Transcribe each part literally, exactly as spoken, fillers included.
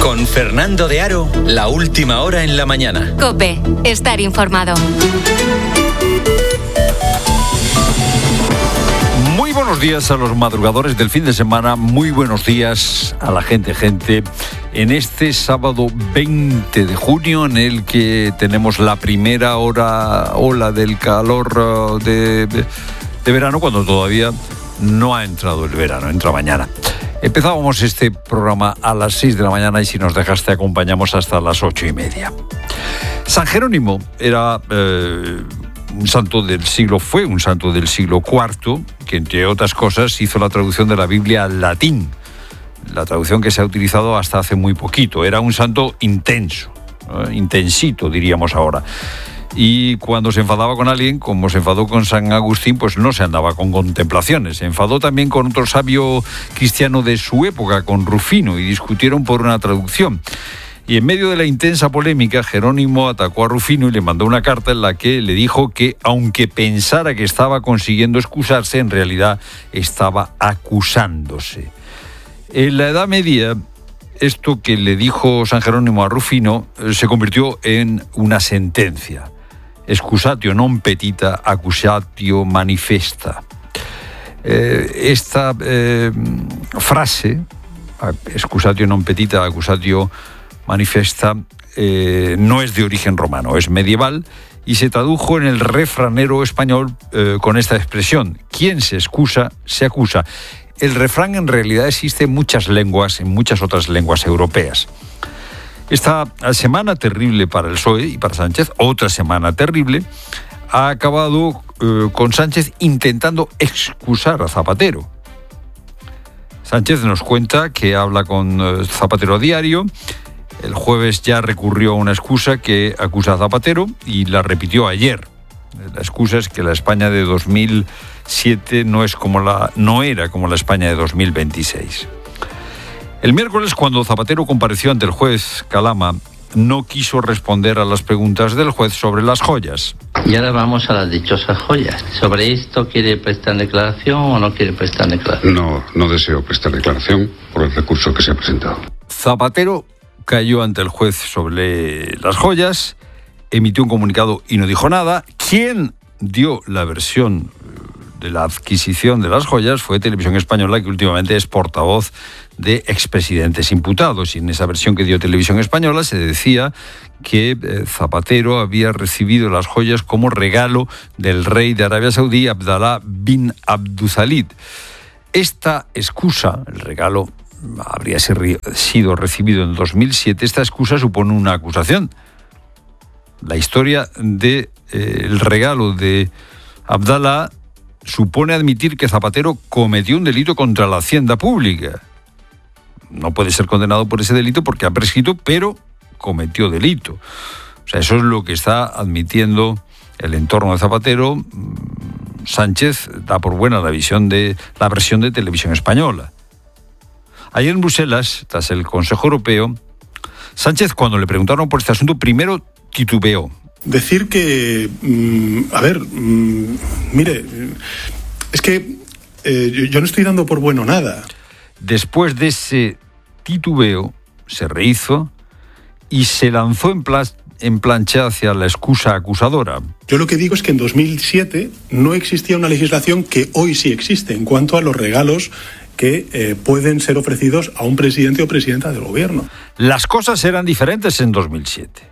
Con Fernando de Aro, la última hora en la mañana. COPE, estar informado. Muy buenos días a los madrugadores del fin de semana, muy buenos días a la gente, gente, en este sábado veinte de junio en el que tenemos la primera hora, ola del calor de, de verano, cuando todavía no ha entrado el verano, entra mañana. Empezábamos este programa a las seis de la mañana y si nos dejas te acompañamos hasta las ocho y media. San Jerónimo era eh, un santo del siglo, fue un santo del siglo cuarto, que entre otras cosas hizo la traducción de la Biblia al latín, la traducción que se ha utilizado hasta hace muy poquito. Era un santo intenso, ¿eh? intensito diríamos ahora. Y cuando se enfadaba con alguien, como se enfadó con San Agustín, pues no se andaba con contemplaciones. Se enfadó también con otro sabio cristiano de su época, con Rufino, y discutieron por una traducción. Y en medio de la intensa polémica, Jerónimo atacó a Rufino y le mandó una carta en la que le dijo que, aunque pensara que estaba consiguiendo excusarse, en realidad estaba acusándose. En la Edad Media, esto que le dijo San Jerónimo a Rufino se convirtió en una sentencia. Excusatio non petita, accusatio manifesta. Eh, esta eh, frase, excusatio non petita, accusatio manifesta, eh, no es de origen romano, es medieval y se tradujo en el refranero español eh, con esta expresión: quien se excusa, se acusa. El refrán en realidad existe en muchas lenguas, en muchas otras lenguas europeas. Esta semana terrible para el P S O E y para Sánchez, otra semana terrible, ha acabado eh, con Sánchez intentando excusar a Zapatero. Sánchez nos cuenta que habla con eh, Zapatero a diario. El jueves ya recurrió a una excusa que acusa a Zapatero y la repitió ayer. La excusa es que la España de dos mil siete no es como la no era como la España de dos mil veintiséis. El miércoles, cuando Zapatero compareció ante el juez Calama, no quiso responder a las preguntas del juez sobre las joyas. Y ahora vamos a las dichosas joyas. ¿Sobre esto quiere prestar declaración o no quiere prestar declaración? No, no deseo prestar declaración por el recurso que se ha presentado. Zapatero cayó ante el juez sobre las joyas, emitió un comunicado y no dijo nada. Quien dio la versión de la adquisición de las joyas fue Televisión Española, que últimamente es portavoz de expresidentes imputados. Y en esa versión que dio Televisión Española se decía que eh, Zapatero había recibido las joyas como regalo del rey de Arabia Saudí, Abdalá bin Abdulazid. Esta excusa, el regalo habría sido recibido en dos mil siete, esta excusa supone una acusación. La historia del de, eh, regalo de Abdalá supone admitir que Zapatero cometió un delito contra la hacienda pública. No puede ser condenado por ese delito porque ha prescrito, pero cometió delito. O sea, eso es lo que está admitiendo el entorno de Zapatero. Sánchez da por buena la visión de la versión de Televisión Española. Ayer en Bruselas, tras el Consejo Europeo, Sánchez, cuando le preguntaron por este asunto, primero titubeó. Decir que, mmm, a ver, mmm, mire, es que eh, yo, yo no estoy dando por bueno nada. Después de ese titubeo, se rehizo y se lanzó en, pla- en plancha hacia la excusa acusadora. Yo lo que digo es que en dos mil siete no existía una legislación que hoy sí existe en cuanto a los regalos que eh, pueden ser ofrecidos a un presidente o presidenta del gobierno. Las cosas eran diferentes en dos mil siete.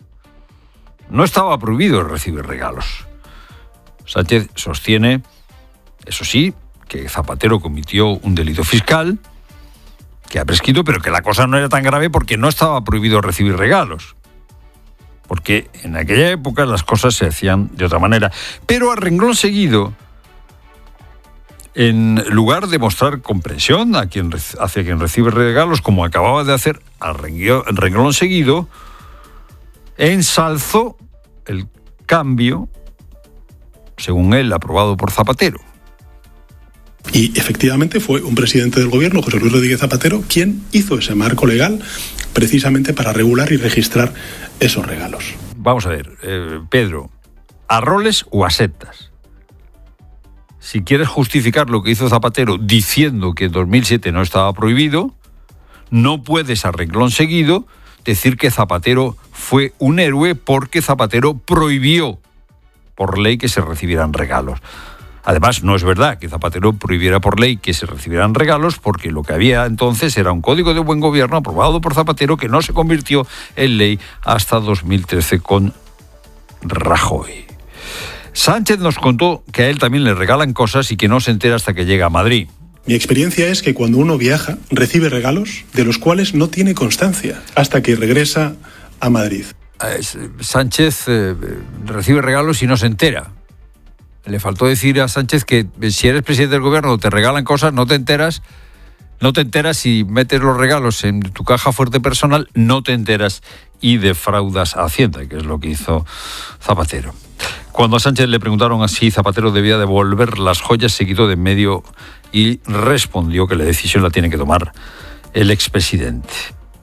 No estaba prohibido recibir regalos. Sánchez sostiene, eso sí, que Zapatero cometió un delito fiscal, que ha prescrito, pero que la cosa no era tan grave porque no estaba prohibido recibir regalos. Porque en aquella época las cosas se hacían de otra manera. Pero a renglón seguido, en lugar de mostrar comprensión a quien, hacia quien recibe regalos, como acababa de hacer al renglón seguido, ensalzó el cambio, según él, aprobado por Zapatero. Y efectivamente fue un presidente del gobierno, José Luis Rodríguez Zapatero, quien hizo ese marco legal precisamente para regular y registrar esos regalos. Vamos a ver, eh, Pedro, ¿a roles o a setas? Si quieres justificar lo que hizo Zapatero diciendo que en dos mil siete no estaba prohibido, No puedes a renglón seguido decir que Zapatero fue un héroe porque Zapatero prohibió por ley que se recibieran regalos. Además, no es verdad que Zapatero prohibiera por ley que se recibieran regalos, porque lo que había entonces era un código de buen gobierno aprobado por Zapatero que no se convirtió en ley hasta dos mil trece con Rajoy. Sánchez nos contó que a él también le regalan cosas y que no se entera hasta que llega a Madrid. Mi experiencia es que cuando uno viaja, recibe regalos de los cuales no tiene constancia hasta que regresa a Madrid. Sánchez eh, recibe regalos y no se entera. Le faltó decir a Sánchez que si eres presidente del gobierno te regalan cosas, no te enteras, no te enteras y metes los regalos en tu caja fuerte personal, no te enteras y defraudas a Hacienda, que es lo que hizo Zapatero. Cuando a Sánchez le preguntaron si Zapatero debía devolver las joyas, se quitó de en medio y respondió que la decisión la tiene que tomar el expresidente.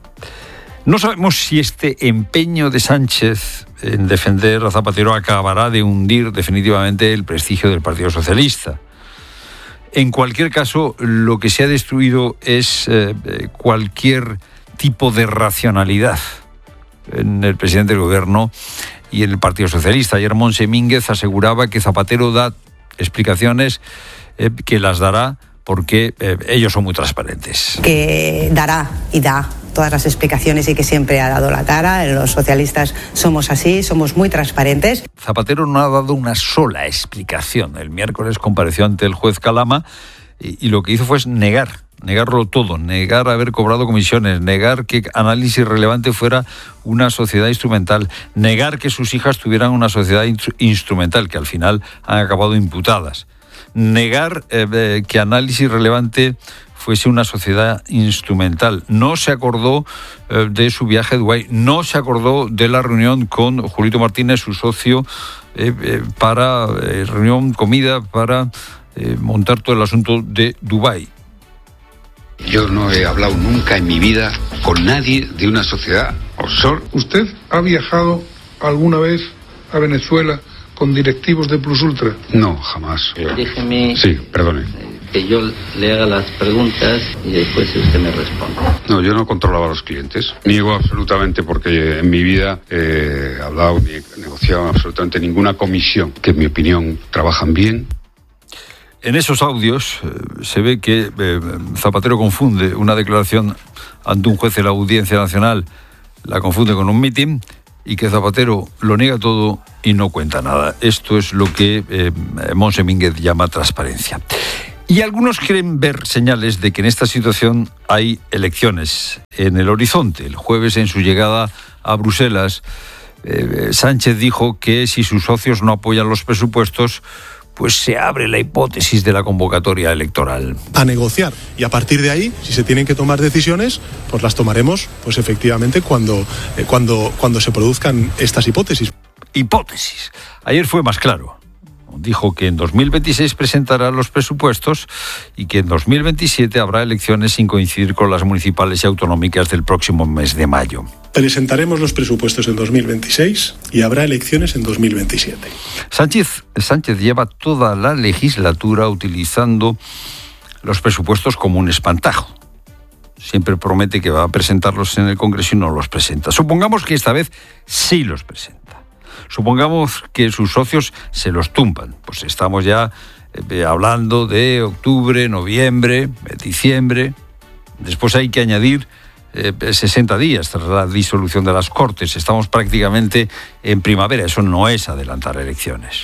No sabemos si este empeño de Sánchez en defender a Zapatero acabará de hundir definitivamente el prestigio del Partido Socialista. En cualquier caso, lo que se ha destruido es eh, cualquier tipo de racionalidad en el presidente del gobierno y en el Partido Socialista. Ayer Montse Mínguez aseguraba que Zapatero da explicaciones eh, que las dará porque eh, ellos son muy transparentes. Que dará y da todas las explicaciones y que siempre ha dado la cara. Los socialistas somos así, somos muy transparentes. Zapatero no ha dado una sola explicación. El miércoles compareció ante el juez Calama y, y lo que hizo fue negar, negarlo todo, negar haber cobrado comisiones, negar que Análisis Relevante fuera una sociedad instrumental, negar que sus hijas tuvieran una sociedad instru- instrumental, que al final han acabado imputadas. Negar eh, que Análisis Relevante fuese una sociedad instrumental. No se acordó eh, de su viaje a Dubái, no se acordó de la reunión con Julito Martínez, su socio, eh, eh, para eh, reunión, comida, para eh, montar todo el asunto de Dubái. Yo no he hablado nunca en mi vida con nadie de una sociedad offshore. ¿Usted ha viajado alguna vez a Venezuela con directivos de Plus Ultra? No, jamás. Déjeme Sí, perdone. que yo le haga las preguntas y después usted me responde. No, yo no controlaba a los clientes. Niego absolutamente porque en mi vida he hablado ni he negociado absolutamente ninguna comisión que, en mi opinión, trabajan bien. En esos audios eh, se ve que eh, Zapatero confunde una declaración ante un juez de la Audiencia Nacional, la confunde con un mitin, y que Zapatero lo niega todo y no cuenta nada. Esto es lo que eh, Montse Mínguez llama transparencia. Y algunos quieren ver señales de que en esta situación hay elecciones en el horizonte. El jueves, en su llegada a Bruselas, eh, Sánchez dijo que si sus socios no apoyan los presupuestos, pues se abre la hipótesis de la convocatoria electoral. A negociar. Y a partir de ahí, si se tienen que tomar decisiones, pues las tomaremos, pues efectivamente, cuando, eh, cuando, cuando se produzcan estas hipótesis. Hipótesis. Ayer fue más claro. Dijo que en dos mil veintiséis presentará los presupuestos y que en dos mil veintisiete habrá elecciones sin coincidir con las municipales y autonómicas del próximo mes de mayo. Presentaremos los presupuestos en dos mil veintiséis y habrá elecciones en dos mil veintisiete. Sánchez, Sánchez lleva toda la legislatura utilizando los presupuestos como un espantajo. Siempre promete que va a presentarlos en el Congreso y no los presenta. Supongamos que esta vez sí los presenta. Supongamos que sus socios se los tumban. Pues estamos ya eh, hablando de octubre, noviembre, diciembre. Después hay que añadir eh, sesenta días tras la disolución de las Cortes. Estamos prácticamente en primavera. Eso no es adelantar elecciones.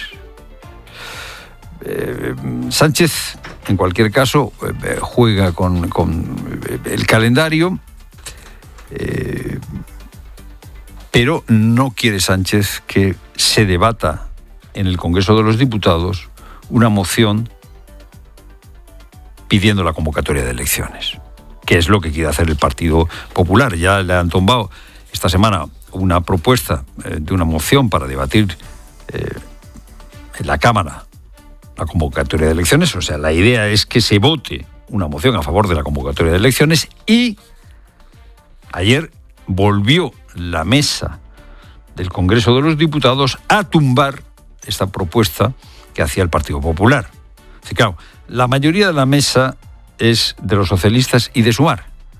Eh, Sánchez, en cualquier caso, eh, juega con, con el calendario. Eh, Pero no quiere Sánchez que se debata en el Congreso de los Diputados una moción pidiendo la convocatoria de elecciones, que es lo que quiere hacer el Partido Popular. Ya le han tumbado esta semana una propuesta eh, de una moción para debatir eh, en la Cámara la convocatoria de elecciones. O sea, la idea es que se vote una moción a favor de la convocatoria de elecciones, y ayer volvió la mesa del Congreso de los Diputados a tumbar esta propuesta que hacía el Partido Popular. Así, claro, la mayoría de la mesa es de los socialistas y de Sumar.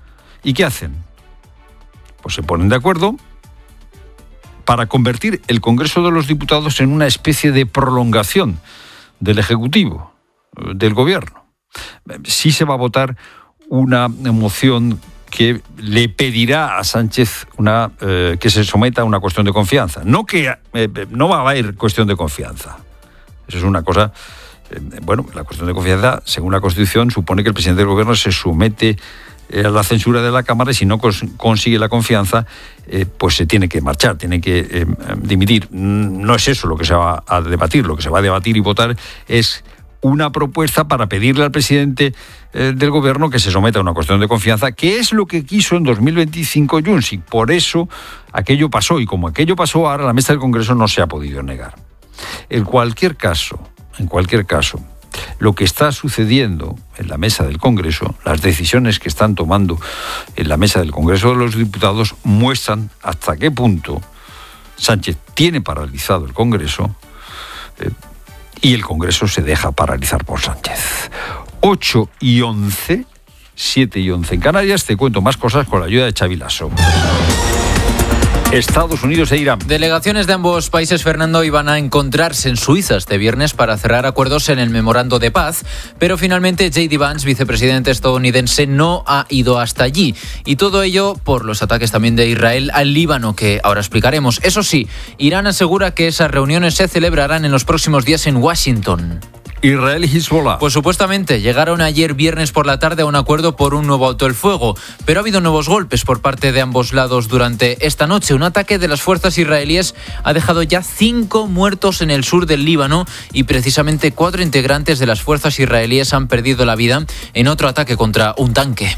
¿Y qué hacen? Pues se ponen de acuerdo para convertir el Congreso de los Diputados en una especie de prolongación del Ejecutivo, del Gobierno. Sí se va a votar una moción que le pedirá a Sánchez una, eh, que se someta a una cuestión de confianza. No que eh, no va a haber cuestión de confianza. Eso es una cosa... Eh, bueno, la cuestión de confianza, según la Constitución, supone que el presidente del Gobierno se somete eh, a la censura de la Cámara y si no cons- consigue la confianza, eh, pues se tiene que marchar, tiene que eh, dimitir. No es eso lo que se va a debatir. Lo que se va a debatir y votar es una propuesta para pedirle al presidente eh, del Gobierno que se someta a una cuestión de confianza, que es lo que quiso en dos mil veinticinco Junts, y por eso aquello pasó, y como aquello pasó, ahora la mesa del Congreso no se ha podido negar. En cualquier caso, en cualquier caso, lo que está sucediendo en la mesa del Congreso, las decisiones que están tomando en la mesa del Congreso de los Diputados, muestran hasta qué punto Sánchez tiene paralizado el Congreso, eh, y el Congreso se deja paralizar por Sánchez. ocho y once, siete y once en Canarias. Te cuento más cosas con la ayuda de Xavi Lasso. Estados Unidos e Irán. Delegaciones de ambos países, Fernando, iban a encontrarse en Suiza este viernes para cerrar acuerdos en el memorando de paz, pero finalmente J D Vance, vicepresidente estadounidense, no ha ido hasta allí. Y todo ello por los ataques también de Israel al Líbano, que ahora explicaremos. Eso sí, Irán asegura que esas reuniones se celebrarán en los próximos días en Washington. Israel y Hezbollah. Pues supuestamente llegaron ayer viernes por la tarde a un acuerdo por un nuevo alto el fuego, pero ha habido nuevos golpes por parte de ambos lados durante esta noche. Un ataque de las fuerzas israelíes ha dejado ya cinco muertos en el sur del Líbano y precisamente cuatro integrantes de las fuerzas israelíes han perdido la vida en otro ataque contra un tanque.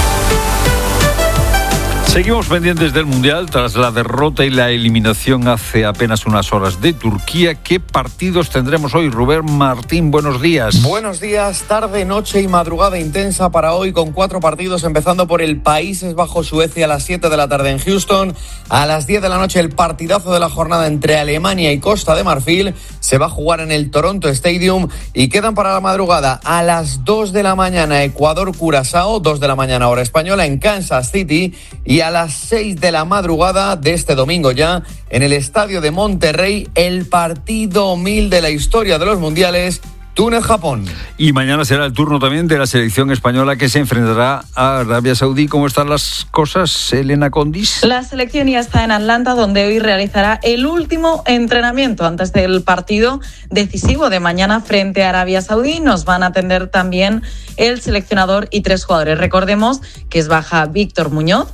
Seguimos pendientes del Mundial tras la derrota y la eliminación hace apenas unas horas de Turquía. ¿Qué partidos tendremos hoy? Rubén Martín, buenos días. Buenos días, tarde, noche y madrugada intensa para hoy con cuatro partidos, empezando por el Países Bajos-Suecia a las siete de la tarde en Houston. A las diez de la noche el partidazo de la jornada entre Alemania y Costa de Marfil se va a jugar en el Toronto Stadium y quedan para la madrugada a las dos de la mañana Ecuador-Curazao, dos de la mañana hora española en Kansas City, y a las seis de la madrugada de este domingo ya en el estadio de Monterrey el partido mil de la historia de los mundiales, Túnez-Japón. Y mañana será el turno también de la selección española que se enfrentará a Arabia Saudí. ¿Cómo están las cosas, Elena Condis? La selección ya está en Atlanta, donde hoy realizará el último entrenamiento antes del partido decisivo de mañana frente a Arabia Saudí. Nos van a atender también el seleccionador y tres jugadores. Recordemos que es baja Víctor Muñoz,